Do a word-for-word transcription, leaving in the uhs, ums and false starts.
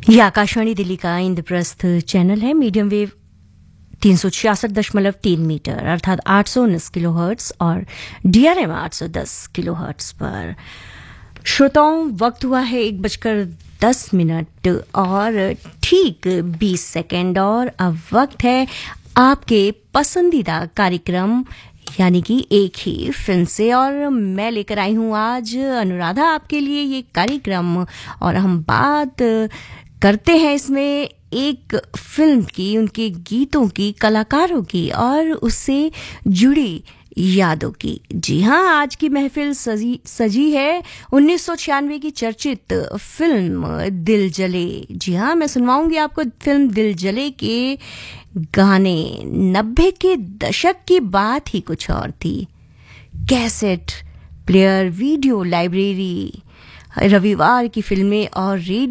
ये आकाशवाणी दिल्ली का इंद्रप्रस्थ चैनल है। मीडियम वेव तीन सौ छियासठ दशमलव तीन मीटर अर्थात आठ सौ उन्नीस किलो हर्ट्स और डीआरएम आठ सौ दस किलो हर्ट्स पर। श्रोताओं, वक्त हुआ है एक बजकर दस मिनट और ठीक बीस सेकेंड और अब वक्त है आपके पसंदीदा कार्यक्रम यानी कि एक ही फिल्म से। और मैं लेकर आई हूँ आज अनुराधा आपके लिए ये कार्यक्रम और हम बात करते हैं इसमें एक फिल्म की, उनके गीतों की, कलाकारों की और उससे जुड़ी यादों की। जी हाँ, आज की महफिल सजी सजी है उन्नीस सौ छियानवे की चर्चित फिल्म दिल जले। जी हाँ, मैं सुनवाऊंगी आपको फिल्म दिल जले के गाने। नब्बे के दशक की बात ही कुछ और थी। कैसेट प्लेयर, वीडियो लाइब्रेरी, रविवार की फिल्में और रेडियो